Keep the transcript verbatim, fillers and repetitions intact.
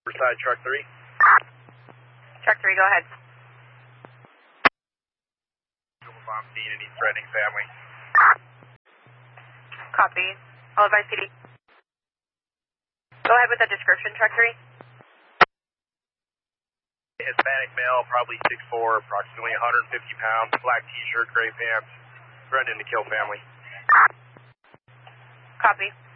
Riverside, truck three. Truck three, go ahead. Bomb scene and he's threatening family. Copy. I'll advise P D. Go ahead with the description, truck three. Hispanic male, probably six foot four, approximately one hundred fifty pounds, black t-shirt, gray pants, threatening to kill family. Copy.